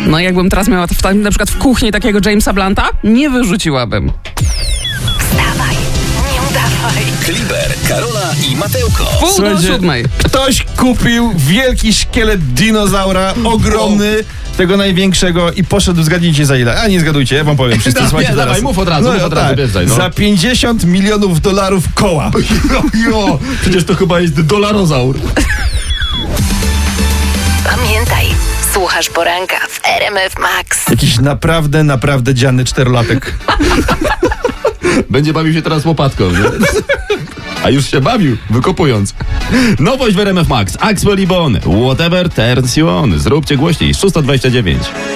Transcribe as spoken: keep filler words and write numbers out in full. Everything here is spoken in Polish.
No jakbym teraz miała w, na przykład w kuchni takiego Jamesa Blunta, nie wyrzuciłabym. Wstawaj, nie udawaj. Kliber, Karola i Mateuko. Pół do siódmej. Ktoś kupił wielki szkielet dinozaura, ogromny, tego największego i poszedł, zgadnijcie za ile. A nie zgadujcie, ja wam powiem. Wszyscy Da, słuchajcie nie, teraz. dawaj, mów od razu, mów od razu, wjeżdżaj, no. Za pięćdziesiąt milionów dolarów koła. Jo, jo, przecież to chyba jest dolarozaur. Pamiętaj, słuchasz poranka w R M F Max. Jakiś naprawdę, naprawdę dziany czterolatek. Będzie bawił się teraz łopatką, nie? A już się bawił, wykopując. Nowość w R M F Max. Axwell i Bon. Whatever turns you on. Zróbcie głośniej. szósta dwadzieścia dziewięć.